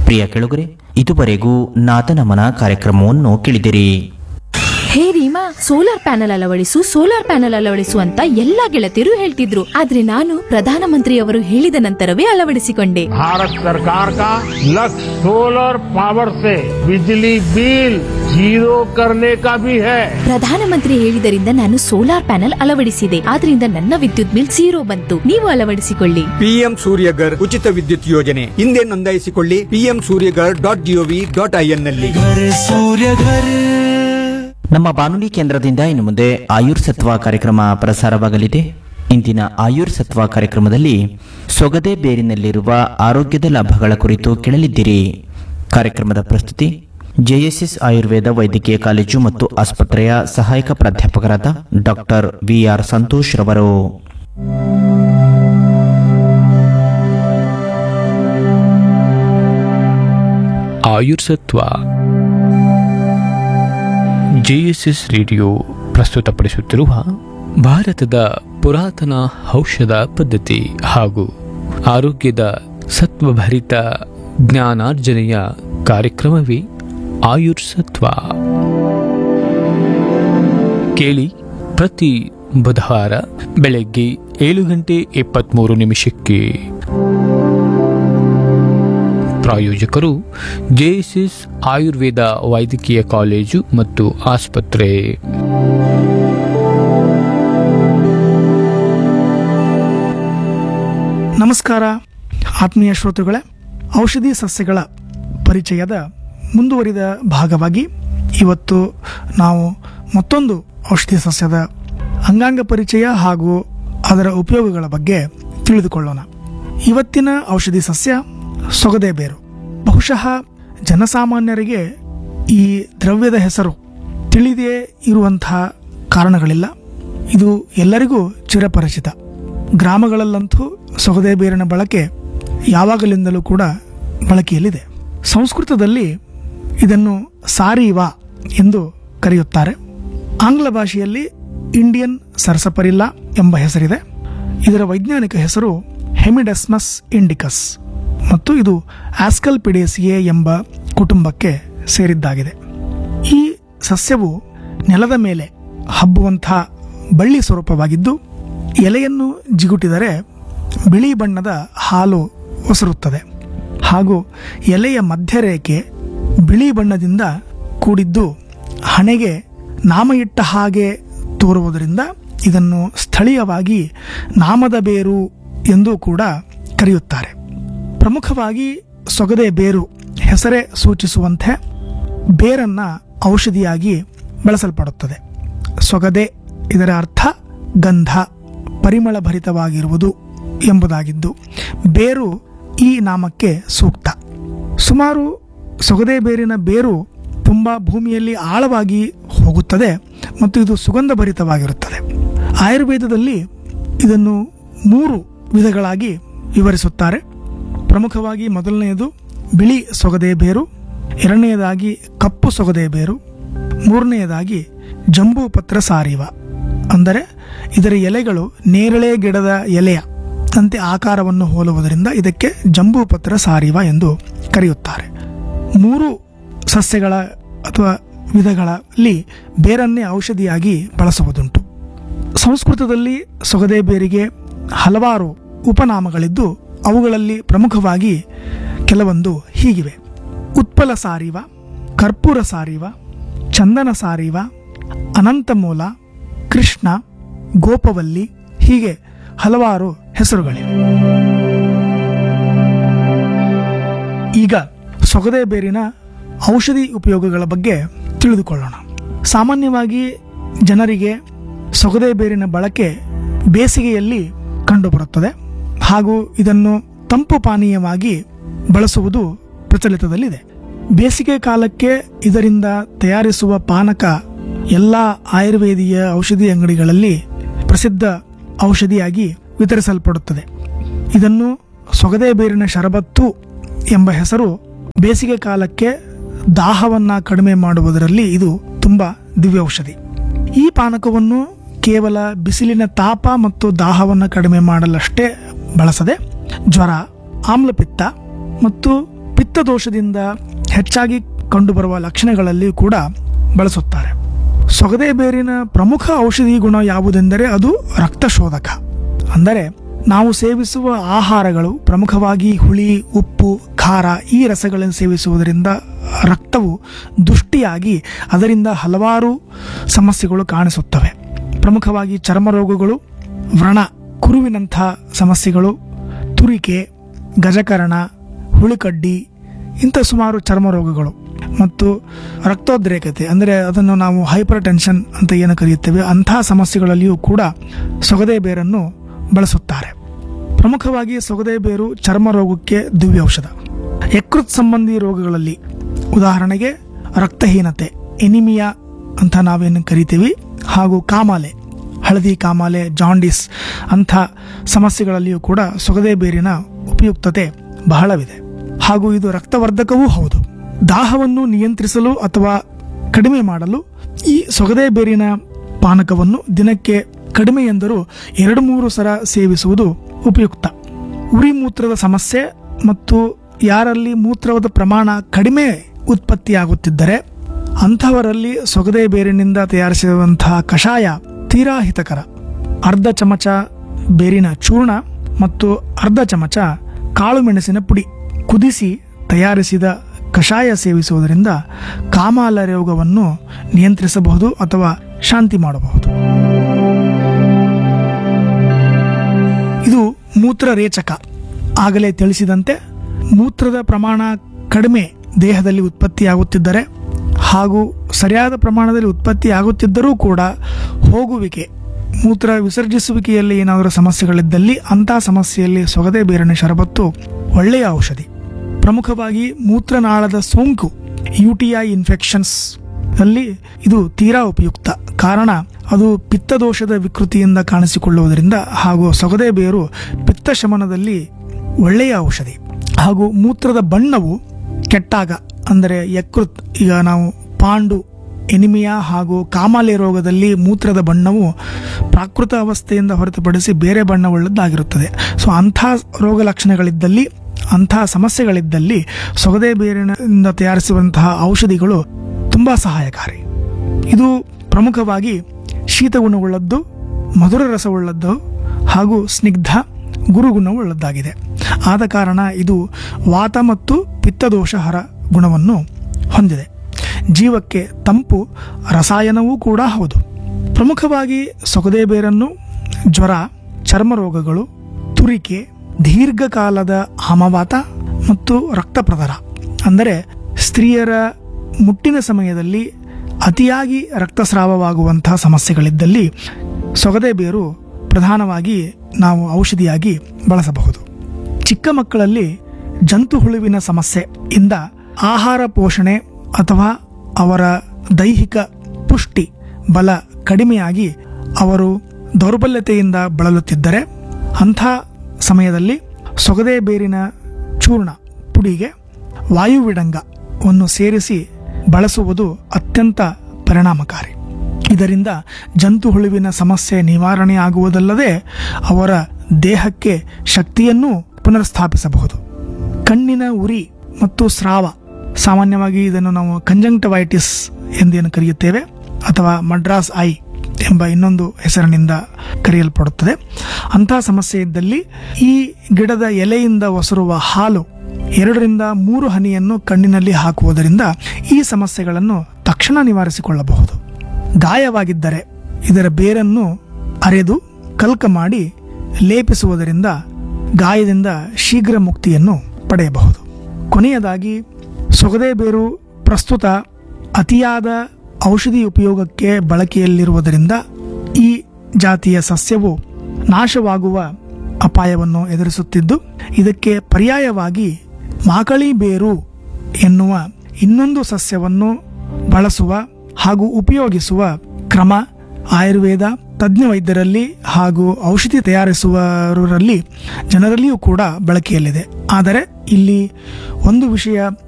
ಪ್ರಿಯ ಕೆಳಗರೆ, ಇದುವರೆಗೂ ನಾದನಮನ ಕಾರ್ಯಕ್ರಮವನ್ನು ಕೇಳಿದಿರಿ. ಹೇ ರೀಮಾ, ಸೋಲಾರ್ ಪ್ಯಾನೆಲ್ ಅಳವಡಿಸು ಅಂತ ಎಲ್ಲಾ ಗೆಳತಿಯರು ಹೇಳ್ತಿದ್ರು. ಆದ್ರೆ ನಾನು ಪ್ರಧಾನಮಂತ್ರಿಯವರು ಹೇಳಿದ ನಂತರವೇ ಅಳವಡಿಸಿಕೊಂಡೆ. भारत सरकार का लक्ष्य सोलर पावर से बिजली बिल जीरो करने का भी है. ಪ್ರಧಾನಮಂತ್ರಿ ಹೇಳಿದರಿಂದ ನಾನು ಸೋಲಾರ್ ಪ್ಯಾನೆಲ್ ಅಳವಡಿಸಿದೆ. ಆದ್ರಿಂದ ನನ್ನ ವಿದ್ಯುತ್ ಬಿಲ್ 0 ಬಂತು. ನೀವು ಅಳವಡಿಸಿಕೊಳ್ಳಿ. ಪಿಎಂ ಸೂರ್ಯಗರ್ ಉಚಿತ ವಿದ್ಯುತ್ ಯೋಜನೆ ಹಿಂದೆ ನೋಂದಾಯಿಸಿಕೊಳ್ಳಿ. pmsuryagar.gov.in ನಲ್ಲಿ. ನಮ್ಮ ಬಾನುಲಿ ಕೇಂದ್ರದಿಂದ ಇನ್ನು ಮುಂದೆ ಆಯುರ್ ಸತ್ವ ಕಾರ್ಯಕ್ರಮ ಪ್ರಸಾರವಾಗಲಿದೆ. ಇಂದಿನ ಆಯುರ್ ಸತ್ವ ಕಾರ್ಯಕ್ರಮದಲ್ಲಿ ಸೊಗದೆ ಬೇರಿನಲ್ಲಿರುವ ಆರೋಗ್ಯದ ಲಾಭಗಳ ಕುರಿತು ಕೇಳಲಿದ್ದೀರಿ. ಕಾರ್ಯಕ್ರಮದ ಪ್ರಸ್ತುತಿ ಜೆಎಸ್ಎಸ್ ಆಯುರ್ವೇದ ವೈದ್ಯಕೀಯ ಕಾಲೇಜು ಮತ್ತು ಆಸ್ಪತ್ರೆಯ ಸಹಾಯಕ ಪ್ರಾಧ್ಯಾಪಕರಾದ ಡಾಕ್ಟರ್ ವಿಆರ್ ಸಂತೋಷ್ ರವರು. ಆಯುರ್ಸತ್ವ ಜೆಎಸ್ಎಸ್ ರೇಡಿಯೋ ಪ್ರಸ್ತುತಪಡಿಸುತ್ತಿರುವ ಭಾರತದ ಪುರಾತನ ಔಷಧ ಪದ್ಧತಿ ಹಾಗೂ ಆರೋಗ್ಯದ ಸತ್ವಭರಿತ ಜ್ಞಾನಾರ್ಜನೆಯ ಕಾರ್ಯಕ್ರಮವೇ ಆಯುರ್ಸತ್ವ. ಕೇಳಿ ಪ್ರತಿ ಬುಧವಾರ ಬೆಳಗ್ಗೆ 7:23 ಪ್ರಾಯೋಜಕರು ಜೆಎಸ್ಎಸ್ ಆಯುರ್ವೇದ ವೈದ್ಯಕೀಯ ಕಾಲೇಜು ಮತ್ತು ಆಸ್ಪತ್ರೆ. ನಮಸ್ಕಾರ ಆತ್ಮೀಯ ಶ್ರೋತೃಗಳೇ, ಔಷಧಿ ಸಸ್ಯಗಳ ಪರಿಚಯದ ಮುಂದುವರಿದ ಭಾಗವಾಗಿ ಇವತ್ತು ನಾವು ಮತ್ತೊಂದು ಔಷಧಿ ಸಸ್ಯದ ಅಂಗಾಂಗ ಪರಿಚಯ ಹಾಗೂ ಅದರ ಉಪಯೋಗಗಳ ಬಗ್ಗೆ ತಿಳಿದುಕೊಳ್ಳೋಣ. ಇವತ್ತಿನ ಔಷಧಿ ಸಸ್ಯ ಸೊಗದೆ ಬೇರು. ಬಹುಶಃ ಜನಸಾಮಾನ್ಯರಿಗೆ ಈ ದ್ರವ್ಯದ ಹೆಸರು ತಿಳಿದೇ ಇರುವಂತಹ ಕಾರಣಗಳಿಲ್ಲ. ಇದು ಎಲ್ಲರಿಗೂ ಚಿರಪರಿಚಿತ. ಗ್ರಾಮಗಳಲ್ಲಂತೂ ಸೊಗದೆ ಬೇರಿನ ಬಳಕೆ ಯಾವಾಗಲಿಂದಲೂ ಕೂಡ ಬಳಕೆಯಲ್ಲಿದೆ. ಸಂಸ್ಕೃತದಲ್ಲಿ ಇದನ್ನು ಸಾರೀವಾ ಎಂದು ಕರೆಯುತ್ತಾರೆ. ಆಂಗ್ಲ ಭಾಷೆಯಲ್ಲಿ ಇಂಡಿಯನ್ ಸರ್ಸಪರಿಲ್ಲಾ ಎಂಬ ಹೆಸರಿದೆ. ಇದರ ವೈಜ್ಞಾನಿಕ ಹೆಸರು ಹೆಮಿಡೆಸ್ಮಸ್ ಇಂಡಿಕಸ್ ಮತ್ತು ಇದು ಆಸ್ಕಲ್ಪಿಡೇಸಿಯೆ ಎಂಬ ಕುಟುಂಬಕ್ಕೆ ಸೇರಿದ್ದಾಗಿದೆ. ಈ ಸಸ್ಯವು ನೆಲದ ಮೇಲೆ ಹಬ್ಬುವಂತಹ ಬಳ್ಳಿ ಸ್ವರೂಪವಾಗಿದ್ದು, ಎಲೆಯನ್ನು ಜಿಗುಟಿದರೆ ಬಿಳಿ ಬಣ್ಣದ ಹಾಲು ಒಸರುತ್ತದೆ ಹಾಗೂ ಎಲೆಯ ಮಧ್ಯರೇಖೆ ಬಿಳಿ ಬಣ್ಣದಿಂದ ಕೂಡಿದ್ದು ಹಣೆಗೆ ನಾಮ ಇಟ್ಟ ಹಾಗೆ ತೋರುವುದರಿಂದ ಇದನ್ನು ಸ್ಥಳೀಯವಾಗಿ ನಾಮದ ಬೇರು ಎಂದು ಕೂಡ ಕರೆಯುತ್ತಾರೆ. ಪ್ರಮುಖವಾಗಿ ಸೊಗದೆ ಬೇರು ಹೆಸರೇ ಸೂಚಿಸುವಂತೆ ಬೇರನ್ನ ಔಷಧಿಯಾಗಿ ಬಳಸಲ್ಪಡುತ್ತದೆ. ಸೊಗದೆ ಇದರ ಅರ್ಥ ಗಂಧ, ಪರಿಮಳ ಭರಿತವಾಗಿರುವುದು ಎಂಬುದಾಗಿದ್ದು ಬೇರು ಈ ನಾಮಕ್ಕೆ ಸೂಕ್ತ. ಸುಮಾರು ಸೊಗದೆ ಬೇರಿನ ಬೇರು ತುಂಬ ಭೂಮಿಯಲ್ಲಿ ಆಳವಾಗಿ ಹೋಗುತ್ತದೆ ಮತ್ತು ಇದು ಸುಗಂಧ ಭರಿತವಾಗಿರುತ್ತದೆ. ಆಯುರ್ವೇದದಲ್ಲಿ ಇದನ್ನು 3 ವಿಧಗಳಾಗಿ ವಿವರಿಸುತ್ತಾರೆ. ಪ್ರಮುಖವಾಗಿ ಮೊದಲನೆಯದು ಬಿಳಿ ಸೊಗದೆ ಬೇರು, ಎರಡನೆಯದಾಗಿ ಕಪ್ಪು ಸೊಗದೆ ಬೇರು, ಮೂರನೆಯದಾಗಿ ಜಂಬೂ ಪತ್ರ ಸಾರೀವ. ಅಂದರೆ ಇದರ ಎಲೆಗಳು ನೇರಳೆ ಗಿಡದ ಎಲೆಯ ಅಂತೆ ಆಕಾರವನ್ನು ಹೋಲುವುದರಿಂದ ಇದಕ್ಕೆ ಜಂಬೂ ಪತ್ರ ಸಾರೀವ ಎಂದು ಕರೆಯುತ್ತಾರೆ. 3 ಸಸ್ಯಗಳ ಅಥವಾ ವಿಧಗಳಲ್ಲಿ ಬೇರನ್ನೇ ಔಷಧಿಯಾಗಿ ಬಳಸುವುದುಂಟು. ಸಂಸ್ಕೃತದಲ್ಲಿ ಸೊಗದೆ ಬೇರಿಗೆ ಹಲವಾರು ಉಪನಾಮಗಳಿದ್ದು ಅವುಗಳಲ್ಲಿ ಪ್ರಮುಖವಾಗಿ ಕೆಲವೊಂದು ಹೀಗಿವೆ: ಉತ್ಪಲ ಸಾರೀವ, ಕರ್ಪೂರ ಸಾರೀವ, ಚಂದನ ಸಾರೀವ, ಅನಂತಮೂಲ, ಕೃಷ್ಣ, ಗೋಪವಲ್ಲಿ, ಹೀಗೆ ಹಲವಾರು ಹೆಸರುಗಳಿವೆ. ಈಗ ಸೊಗದೆ ಬೇರಿನ ಔಷಧಿ ಉಪಯೋಗಗಳ ಬಗ್ಗೆ ತಿಳಿದುಕೊಳ್ಳೋಣ. ಸಾಮಾನ್ಯವಾಗಿ ಜನರಿಗೆ ಸೊಗದೆ ಬೇರಿನ ಬಳಕೆ ಬೇಸಿಗೆಯಲ್ಲಿ ಕಂಡುಬರುತ್ತದೆ ಹಾಗೂ ಇದನ್ನು ತಂಪು ಪಾನೀಯವಾಗಿ ಬಳಸುವುದು ಪ್ರಚಲಿತದಲ್ಲಿದೆ. ಬೇಸಿಗೆ ಕಾಲಕ್ಕೆ ಇದರಿಂದ ತಯಾರಿಸುವ ಪಾನಕ ಎಲ್ಲ ಆಯುರ್ವೇದೀಯ ಔಷಧಿ ಅಂಗಡಿಗಳಲ್ಲಿ ಪ್ರಸಿದ್ಧ ಔಷಧಿಯಾಗಿ ವಿತರಿಸಲ್ಪಡುತ್ತದೆ. ಇದನ್ನು ಸೊಗದೆ ಬೇರಿನ ಶರಬತ್ತು ಎಂಬ ಹೆಸರು. ಬೇಸಿಗೆ ಕಾಲಕ್ಕೆ ದಾಹವನ್ನ ಕಡಿಮೆ ಮಾಡುವುದರಲ್ಲಿ ಇದು ತುಂಬಾ ದಿವ್ಯ ಔಷಧಿ. ಈ ಪಾನಕವನ್ನು ಕೇವಲ ಬಿಸಿಲಿನ ತಾಪ ಮತ್ತು ದಾಹವನ್ನು ಕಡಿಮೆ ಮಾಡಲಷ್ಟೇ ಬಳಸದೆ ಜ್ವರ, ಆಮ್ಲಪಿತ್ತ ಮತ್ತು ಪಿತ್ತ ಪಿತ್ತದೋಷದಿಂದ ಹೆಚ್ಚಾಗಿ ಕಂಡುಬರುವ ಲಕ್ಷಣಗಳಲ್ಲಿ ಕೂಡ ಬಳಸುತ್ತಾರೆ. ಸೊಗದೆ ಬೇರಿನ ಪ್ರಮುಖ ಔಷಧಿ ಗುಣ ಯಾವುದೆಂದರೆ ಅದು ರಕ್ತಶೋಧಕ. ಅಂದರೆ ನಾವು ಸೇವಿಸುವ ಆಹಾರಗಳು ಪ್ರಮುಖವಾಗಿ ಹುಳಿ, ಉಪ್ಪು, ಖಾರ ಈ ರಸಗಳನ್ನು ಸೇವಿಸುವುದರಿಂದ ರಕ್ತವು ದುಷ್ಟಿಯಾಗಿ ಅದರಿಂದ ಹಲವಾರು ಸಮಸ್ಯೆಗಳು ಕಾಣಿಸುತ್ತವೆ. ಪ್ರಮುಖವಾಗಿ ಚರ್ಮ ರೋಗಗಳು, ವ್ರಣ, ಕುರುವಿನಂಥ ಸಮಸ್ಯೆಗಳು, ತುರಿಕೆ, ಗಜಕರ್ಣ, ಹುಳಿಕಡ್ಡಿ ಇಂಥ ಸುಮಾರು ಚರ್ಮ ರೋಗಗಳು ಮತ್ತು ರಕ್ತೋದ್ರೇಕತೆ ಅಂದರೆ ಅದನ್ನು ನಾವು ಹೈಪರ್ ಟೆನ್ಷನ್ ಅಂತ ಏನು ಕರೆಯುತ್ತೇವೆ ಅಂತಹ ಸಮಸ್ಯೆಗಳಲ್ಲಿಯೂ ಕೂಡ ಸೊಗದೆ ಬೇರನ್ನು ಬಳಸುತ್ತಾರೆ. ಪ್ರಮುಖವಾಗಿ ಸೊಗದೆ ಬೇರು ಚರ್ಮ ರೋಗಕ್ಕೆ ದಿವ್ಯ ಔಷಧ. ಯಕೃತ್ ಸಂಬಂಧಿ ರೋಗಗಳಲ್ಲಿ ಉದಾಹರಣೆಗೆ ರಕ್ತಹೀನತೆ, ಎನಿಮಿಯಾ ಅಂತ ನಾವೇನು ಕರಿತೀವಿ, ಹಾಗೂ ಕಾಮಾಲೆ, ಹಳದಿ ಕಾಮಾಲೆ, ಜಾಂಡಿಸ್ ಅಂಥ ಸಮಸ್ಯೆಗಳಲ್ಲಿಯೂ ಕೂಡ ಸೊಗದೆ ಬೇರಿನ ಉಪಯುಕ್ತತೆ ಬಹಳವಿದೆ. ಹಾಗೂ ಇದು ರಕ್ತವರ್ಧಕವೂ ಹೌದು. ದಾಹವನ್ನು ನಿಯಂತ್ರಿಸಲು ಅಥವಾ ಕಡಿಮೆ ಮಾಡಲು ಈ ಸೊಗದೆ ಬೇರಿನ ಪಾನಕವನ್ನು ದಿನಕ್ಕೆ ಕಡಿಮೆ ಎಂದರೂ 2-3 ಸಲ ಸೇವಿಸುವುದು ಉಪಯುಕ್ತ. ಉರಿ ಮೂತ್ರದ ಸಮಸ್ಯೆ ಮತ್ತು ಯಾರಲ್ಲಿ ಮೂತ್ರದ ಪ್ರಮಾಣ ಕಡಿಮೆ ಉತ್ಪತ್ತಿಯಾಗುತ್ತಿದ್ದರೆ ಅಂಥವರಲ್ಲಿ ಸೊಗದೆ ಬೇರಿನಿಂದ ತಯಾರಿಸಿರುವಂತಹ ಕಷಾಯ ತೀರಾ ಹಿತಕರ. ಅರ್ಧ ಚಮಚ ಬೇರಿನ ಚೂರ್ಣ ಮತ್ತು ಅರ್ಧ ಚಮಚ ಕಾಳು ಮೆಣಸಿನ ಪುಡಿ ಕುದಿಸಿ ತಯಾರಿಸಿದ ಕಷಾಯ ಸೇವಿಸುವುದರಿಂದ ಕಾಮಾಲ ರೋಗವನ್ನು ನಿಯಂತ್ರಿಸಬಹುದು ಅಥವಾ ಶಾಂತಿ ಮಾಡಬಹುದು. ಇದು ಮೂತ್ರರೇಚಕ. ಆಗಲೇ ತಿಳಿಸಿದಂತೆ ಮೂತ್ರದ ಪ್ರಮಾಣ ಕಡಿಮೆ ದೇಹದಲ್ಲಿ ಉತ್ಪತ್ತಿಯಾಗುತ್ತಿದ್ದರೆ ಹಾಗೂ ಸರಿಯಾದ ಪ್ರಮಾಣದಲ್ಲಿ ಉತ್ಪತ್ತಿಯಾಗುತ್ತಿದ್ದರೂ ಕೂಡ ಹೋಗುವಿಕೆ, ಮೂತ್ರ ವಿಸರ್ಜಿಸುವಿಕೆಯಲ್ಲಿ ಏನಾದರೂ ಸಮಸ್ಯೆಗಳಿದ್ದಲ್ಲಿ ಅಂತಹ ಸಮಸ್ಯೆಯಲ್ಲಿ ಸೊಗದೆ ಬೇರಿನ ಶರಬತ್ತು ಒಳ್ಳೆಯ ಔಷಧಿ. ಪ್ರಮುಖವಾಗಿ ಮೂತ್ರನಾಳದ ಸೋಂಕು, UTI ಇನ್ಫೆಕ್ಷನ್ಸ್ ಅಲ್ಲಿ ಇದು ತೀರಾ ಉಪಯುಕ್ತ. ಕಾರಣ ಅದು ಪಿತ್ತದೋಷದ ವಿಕೃತಿಯಿಂದ ಕಾಣಿಸಿಕೊಳ್ಳುವುದರಿಂದ ಹಾಗೂ ಸೊಗದೆ ಬೇರು ಪಿತ್ತ ಶಮನದಲ್ಲಿ ಒಳ್ಳೆಯ ಔಷಧಿ. ಹಾಗೂ ಮೂತ್ರದ ಬಣ್ಣವು ಕೆಟ್ಟಾಗ ಅಂದರೆ ಯಕೃತ್, ಈಗ ನಾವು ಪಾಂಡು, ಎನಿಮಿಯಾ ಹಾಗೂ ಕಾಮಾಲೆ ರೋಗದಲ್ಲಿ ಮೂತ್ರದ ಬಣ್ಣವು ಪ್ರಾಕೃತ ಅವಸ್ಥೆಯಿಂದ ಹೊರತುಪಡಿಸಿ ಬೇರೆ ಬಣ್ಣವುಳ್ಳದ್ದಾಗಿರುತ್ತದೆ. ಸೊ ಅಂಥ ರೋಗ ಲಕ್ಷಣಗಳಿದ್ದಲ್ಲಿ, ಅಂತಹ ಸಮಸ್ಯೆಗಳಿದ್ದಲ್ಲಿ ಸೊಗದೆ ಬೇರಿನಿಂದ ತಯಾರಿಸುವಂತಹ ಔಷಧಿಗಳು ತುಂಬ ಸಹಾಯಕಾರಿ. ಇದು ಪ್ರಮುಖವಾಗಿ ಶೀತಗುಣವುಳ್ಳದ್ದು, ಮಧುರ ರಸವುಳ್ಳದ್ದು ಹಾಗೂ ಸ್ನಿಗ್ಧ ಗುರುಗುಣವುಳ್ಳದ್ದಾಗಿದೆ. ಆದ ಕಾರಣ ಇದು ವಾತ ಮತ್ತು ಪಿತ್ತದೋಷಹರ ಗುಣವನ್ನು ಹೊಂದಿದೆ. ಜೀವಕ್ಕೆ ತಂಪು ರಸಾಯನವೂ ಕೂಡ ಹೌದು. ಪ್ರಮುಖವಾಗಿ ಸೊಗದೆ ಬೇರನ್ನು ಜ್ವರ, ಚರ್ಮ ರೋಗಗಳು, ತುರಿಕೆ, ದೀರ್ಘಕಾಲದ ಆಮವಾತ ಮತ್ತು ರಕ್ತಪ್ರದರ ಅಂದರೆ ಸ್ತ್ರೀಯರ ಮುಟ್ಟಿನ ಸಮಯದಲ್ಲಿ ಅತಿಯಾಗಿ ರಕ್ತಸ್ರಾವವಾಗುವಂತಹ ಸಮಸ್ಯೆಗಳಿದ್ದಲ್ಲಿ ಸೊಗದೆ ಬೇರು ಪ್ರಧಾನವಾಗಿ ನಾವು ಔಷಧಿಯಾಗಿ ಬಳಸಬಹುದು. ಚಿಕ್ಕ ಮಕ್ಕಳಲ್ಲಿ ಜಂತು ಹುಳುವಿನ ಸಮಸ್ಯೆಯಿಂದ ಆಹಾರ ಪೋಷಣೆ ಅಥವಾ ಅವರ ದೈಹಿಕ ಪುಷ್ಟಿ ಬಲ ಕಡಿಮೆಯಾಗಿ ಅವರು ದೌರ್ಬಲ್ಯತೆಯಿಂದ ಬಳಲುತ್ತಿದ್ದರೆ ಅಂಥ ಸಮಯದಲ್ಲಿ ಸೊಗದೆ ಬೇರಿನ ಚೂರ್ಣ ಪುಡಿಗೆ ವಾಯುವಿಡಂಗವನ್ನು ಸೇರಿಸಿ ಬಳಸುವುದು ಅತ್ಯಂತ ಪರಿಣಾಮಕಾರಿ. ಇದರಿಂದ ಜಂತು ಹುಳುವಿನ ಸಮಸ್ಯೆ ನಿವಾರಣೆಯಾಗುವುದಲ್ಲದೆ ಅವರ ದೇಹಕ್ಕೆ ಶಕ್ತಿಯನ್ನು ಪುನರ್ಸ್ಥಾಪಿಸಬಹುದು. ಕಣ್ಣಿನ ಉರಿ ಮತ್ತು ಸ್ರಾವ, ಸಾಮಾನ್ಯವಾಗಿ ಇದನ್ನು ನಾವು ಕಂಜಂಕ್ಟಿವೈಟಿಸ್ ಎಂದೇನು ಕರೆಯುತ್ತೇವೆ ಅಥವಾ ಮಡ್ರಾಸ್ ಐ ಎಂಬ ಇನ್ನೊಂದು ಹೆಸರಿನಿಂದ ಕರೆಯಲ್ಪಡುತ್ತದೆ. ಅಂತಹ ಸಮಸ್ಯೆ ಇದ್ದಲ್ಲಿ ಈ ಗಿಡದ ಎಲೆಯಿಂದ ಒಸರುವ ಹಾಲು 2-3 ಹನಿಯನ್ನು ಕಣ್ಣಿನಲ್ಲಿ ಹಾಕುವುದರಿಂದ ಈ ಸಮಸ್ಯೆಗಳನ್ನು ತಕ್ಷಣ ನಿವಾರಿಸಿಕೊಳ್ಳಬಹುದು. ಗಾಯವಾಗಿದ್ದರೆ ಇದರ ಬೇರನ್ನು ಅರೆದು ಕಲ್ಕ ಮಾಡಿ ಲೇಪಿಸುವುದರಿಂದ ಗಾಯದಿಂದ ಶೀಘ್ರ ಮುಕ್ತಿಯನ್ನು ಪಡೆಯಬಹುದು. ಕೊನೆಯದಾಗಿ ಸೊಗದೆ ಬೇರು ಪ್ರಸ್ತುತ ಅತಿಯಾದ ಔಷಧಿ ಉಪಯೋಗಕ್ಕೆ ಬಳಕೆಯಲ್ಲಿರುವುದರಿಂದ ಈ ಜಾತಿಯ ಸಸ್ಯವು ನಾಶವಾಗುವ ಅಪಾಯವನ್ನು ಎದುರಿಸುತ್ತಿದ್ದು, ಇದಕ್ಕೆ ಪರ್ಯಾಯವಾಗಿ ಮಾಕಳಿ ಬೇರು ಎನ್ನುವ ಇನ್ನೊಂದು ಸಸ್ಯವನ್ನು ಬಳಸುವ ಹಾಗೂ ಉಪಯೋಗಿಸುವ ಕ್ರಮ ಆಯುರ್ವೇದ ತಜ್ಞ ವೈದ್ಯರಲ್ಲಿ ಹಾಗೂ ಔಷಧಿ ತಯಾರಿಸುವವರಲ್ಲಿ ಜನರಲ್ಲಿಯೂ ಕೂಡ ಬಳಕೆಯಲ್ಲಿದೆ. ಆದರೆ ಇಲ್ಲಿ ಒಂದು ವಿಷಯ